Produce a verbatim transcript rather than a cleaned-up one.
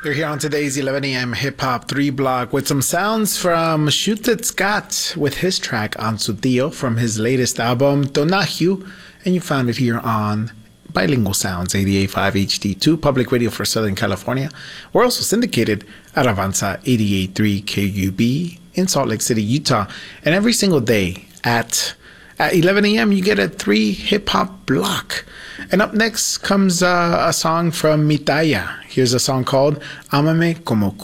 You're here on today's eleven a.m. Hip Hop three block with some sounds from Shoot It Scott with his track On Su Tío from his latest album, Donahue, and you found it here on Bilingual Sounds, eighty-eight point five H D two, Public Radio for Southern California. We're also syndicated at Avanza eighty-eight point three K U B in Salt Lake City, Utah. And every single day at At eleven a.m., you get a three hip-hop block. And up next comes uh, a song from Mitaya. Here's a song called Amame Como